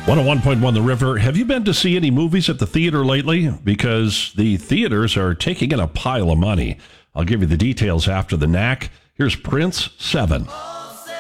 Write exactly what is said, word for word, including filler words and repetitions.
one oh one point one The River. Have you been to see any movies at the theater lately? Because the theaters are taking in a pile of money. I'll give you the details after the knack. Here's Prince seven.